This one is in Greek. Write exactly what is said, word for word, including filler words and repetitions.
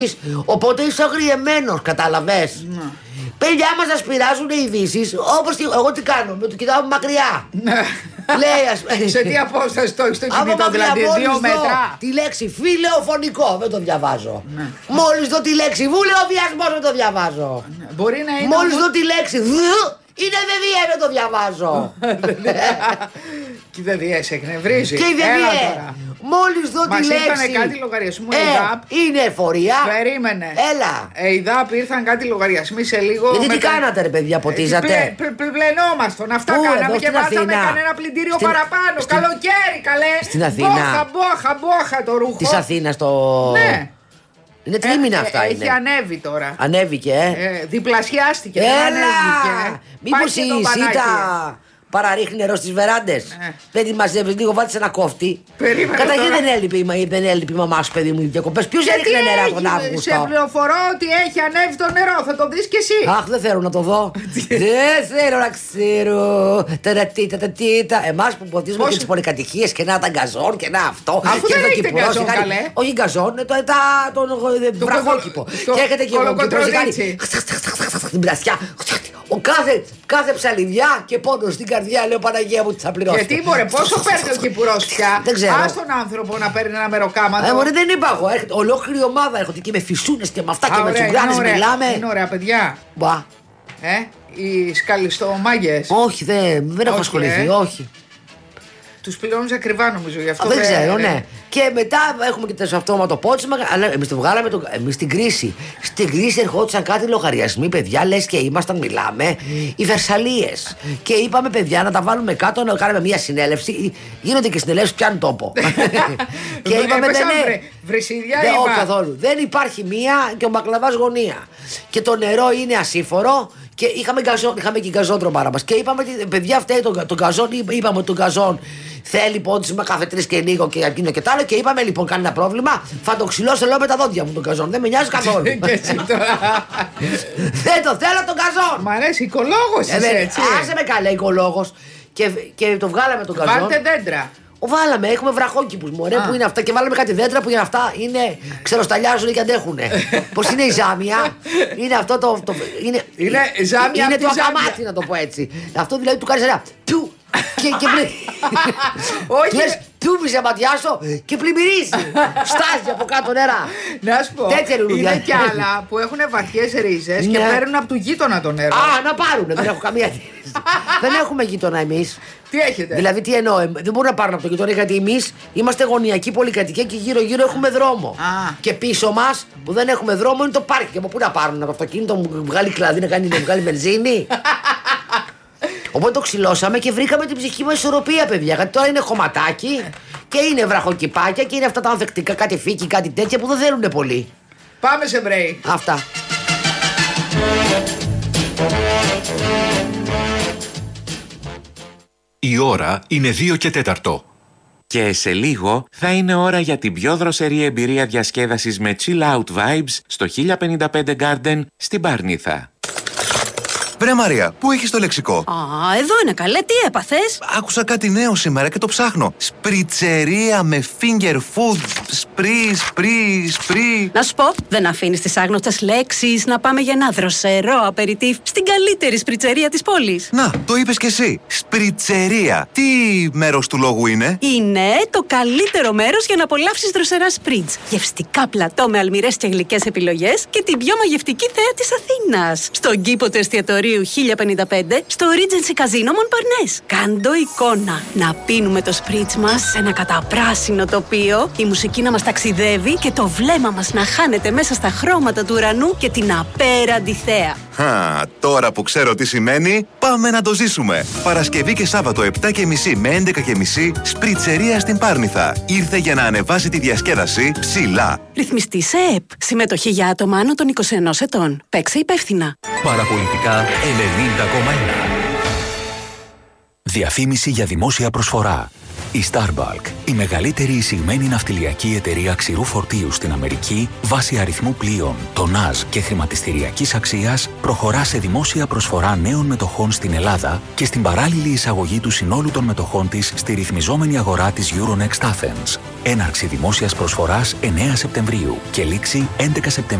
Οπότε είσαι αγριεμένος, κατάλαβες. Ναι. Παιδιά μας σας πειράζουν οι ειδήσεις. Όπως και εγώ τι κάνω, με το κοιτάω μακριά. Ναι. Λέει, ας... Σε τι απόσταση το έχεις το κινητό, δηλαδή δύο μέτρα. Τη λέξη φιλεοφωνικό δεν το διαβάζω. Ναι. Μόλις δω τη λέξη βουλεοβιασμός δεν το διαβάζω. Ναι. Μπορεί να είναι. Μόλις όμως... δω τη λέξη δ, είναι δεδία, δεν το διαβάζω. Και η δεδία σε εκνευρίζει. Και η δεδία. Μόλις δω Μας τη λέξη. Μας ήρθαν κάτι λογαριασμού ε, ΕΙΔΑΠ. Είναι εφορία. Περίμενε. Έλα. ΕΙΔΑΠ ήρθαν κάτι λογαριασμοί σε λίγο. Γιατί τι μετά... κάνατε ρε παιδιά, ποτίζατε. Πλε, πλε, πλε, πλενόμαστον. Αυτά Πού, κάναμε εδώ, και στην βάζαμε Αθήνα. κανένα πλυντήριο Στην... παραπάνω. Στην... Καλοκαίρι καλέ. Στην Αθήνα. Μπόχα, μπόχα, μπόχα το ρούχο. Της Αθήνας το. Ναι. Είναι τρίμηνα αυτά. Έχει είναι. ανέβει τώρα. Ανέβηκε, ε. ε διπλασιάστηκε. Έλα! Μήπως η ΣΥΤΑ παραρίχνει νερό στις βεράντες. Ε. Δεν τη μαζεύεις λίγο, βάλτε ένα κόφτη. Καταρχήν δεν έλειπε, δεν έλειπε η μαμά σου, παιδί μου, οι διακοπές. Ποιος έριχνε νερά τον Αύγουστο. Σε πληροφορώ ότι έχει ανέβει το νερό, θα το δεις κι εσύ. Αχ, δεν θέλω να το δω. Δεν θέλω να ξέρω. Ταρατίτα, ταρατίτα. Εμάς που ποτίζουμε και τις πολυκατοικίες και να τα γκαζόν και να αυτό. Αφού δεν έχετε γκαζόν, καλέ. Όχι γκαζόν, τον βραχόκηπο. Και έχετε και κολοκοτρονίτσι. Την πλασιά. Ο κάθε, κάθε ψαλιδιά και πόνο στην καρδιά, λέω Παναγία μου, τι θα πληρώσω. Γιατί μωρέ, πόσο παίρνει ο Κυπουρός πια. Δεν ξέρω. Ας τον άνθρωπο να παίρνει ένα μεροκάματο. Ε, μωρέ, δεν είπα εγώ. Έρχεται ολόκληρη ομάδα. Έρχονται και με φυσούνες και με αυτά και με τσουγκράνες μιλάμε. Είναι ωραία, παιδιά. Μπα. Ε, οι σκαλιστομάγες. Όχι, δεν, δεν έχω ασχοληθεί, ε. όχι. Τους πληρώνεις ακριβά νομίζω γι' αυτό. Α, δεν δε, ξέρω, ναι. Ε. Και μετά έχουμε και το αυτόματο πότσιμα. Αλλά εμείς το βγάλαμε το, εμείς στην κρίση. Στην κρίση ερχόντουσαν κάτι λογαριασμοί, παιδιά, λες και ήμασταν, μιλάμε, οι Βερσαλίες. Και είπαμε, παιδιά, να τα βάλουμε κάτω, να κάνουμε μια συνέλευση. Γίνονται και συνελεύσεις, πιάνουν τόπο. Και είπαμε, δεν είναι. Βρυσίδια, δεν, όχι καθόλου. Δεν υπάρχει μία και ο μπακλαβάς γωνία. Και το νερό είναι ασύφορο. Και είχαμε, γκαζόν, είχαμε και γκαζόν πάρα μας. Και είπαμε, παιδιά, φταίει τον το γκαζόν. Είπαμε ότι το γκαζόν θέλει πόντισμα κάθε τρεις και λίγο και εκείνο και τ' άλλο. Και είπαμε, λοιπόν, κάνει ένα πρόβλημα. Θα το ξυλώσω, λέω, με τα δόντια μου τον γκαζόν. Δεν με νοιάζει καθόλου. Δεν το θέλω τον γκαζόν. Μ' αρέσει, οικολόγος είσαι, ε, έτσι. Άσε με καλά, οικολόγος. Και, και το βγάλαμε τον γκαζόν. Βάλτε δέντρα. Ο βάλαμε, έχουμε βραχόκηπους μωρέ που είναι αυτά και βάλαμε κάτι δέντρα που είναι αυτά, είναι, ξεροσταλιάζουν και αντέχουνε. Πώς είναι η ζάμια, είναι αυτό το, το είναι, είναι, ζάμια είναι το ακαμάτι να το πω έτσι. Αυτό δηλαδή του κάνεις ένα πιου και, και όχι. Λες πιούβεις σε ματιά σου και πλημμυρίζει, στάζει από κάτω νερά. Να σου πω, είναι κι άλλα που έχουν βαθιές ρίζες και παίρνουν από του γείτονα το νερό. Α, να πάρουνε, δεν έχω καμία αντίρρηση. Δεν έχουμε γείτονα εμείς. Τι έχετε. Δηλαδή, τι εννοώ, δεν μπορούν να πάρουν από το γειτονιά γιατί εμείς είμαστε γωνιακή πολυκατοικία και γύρω-γύρω έχουμε δρόμο. Α. Και πίσω μας που δεν έχουμε δρόμο είναι το πάρκι. Και από πού να πάρουν, από το αυτοκίνητο μου βγάλει κλαδί να κάνει να βγάλει βενζίνη. Οπότε το ξυλώσαμε και βρήκαμε την ψυχή μας ισορροπία, παιδιά. Γιατί τώρα είναι χωματάκι και είναι βραχοκυπάκια και είναι αυτά τα ανθεκτικά, κάτι φύκη, κάτι τέτοια που δεν θέλουν πολύ. Πάμε σε break. Αυτά. Η ώρα είναι δύο και τέταρτο. Και σε λίγο θα είναι ώρα για την πιο δροσερή εμπειρία διασκέδασης με chill out vibes στο χίλια πενήντα πέντε Garden στην Παρνίθα. Βρε Μαρία, πού έχεις το λεξικό? Α, εδώ είναι καλέ, τι έπαθες? Άκουσα κάτι νέο σήμερα και το ψάχνω. Σπριτσερία με finger food. Σπρι, σπρι, σπρι. Να σου πω, δεν αφήνεις τις άγνωστες λέξεις να πάμε για ένα δροσερό απεριτίφ στην καλύτερη σπριτσερία της πόλης. Να, το είπες κι εσύ. Σπριτσερία. Τι μέρος του λόγου είναι? Είναι το καλύτερο μέρος για να απολαύσεις δροσερά σπριτς. Γευστικά πλατό με αλμυρές και γλυκές επιλογές και την πιο μαγευτική θέα της Αθήνας. Στον κήπο του εστιατορίου χίλια πενήντα πέντε στο Regency Casino Montparnasse. Κάντο εικόνα. Να πίνουμε το σπριτς μας σε ένα καταπράσινο τοπίο, η μουσική να μας ταξιδεύει και το βλέμμα μας να χάνεται μέσα στα χρώματα του ουρανού και την απέραντη θέα. Χα, τώρα που ξέρω τι σημαίνει, πάμε να το ζήσουμε. Παρασκευή και Σάββατο επτά και μισή με έντεκα και μισή, σπριτσερία στην Πάρνηθα. Ήρθε για να ανεβάσει τη διασκέδαση ψηλά. Ρυθμιστή σε ΕΕΠ. Συμμετοχή για άτομα άνω των είκοσι ενός ετών. Παίξε υπεύθυνα. Παραπολιτικά ενενήντα κόμμα ένα. Διαφήμιση για δημόσια προσφορά. Η Starbulk, η μεγαλύτερη εισηγμένη ναυτιλιακή εταιρεία ξηρού φορτίου στην Αμερική, βάσει αριθμού πλοίων, τονάζ και χρηματιστηριακής αξίας, προχωρά σε δημόσια προσφορά νέων μετοχών στην Ελλάδα και στην παράλληλη εισαγωγή του συνόλου των μετοχών της στη ρυθμιζόμενη αγορά της Euronext Athens. Έναρξη δημόσιας προσφοράς εννέα Σεπτεμβρίου και λήξη έντεκα Σεπτεμβρίου.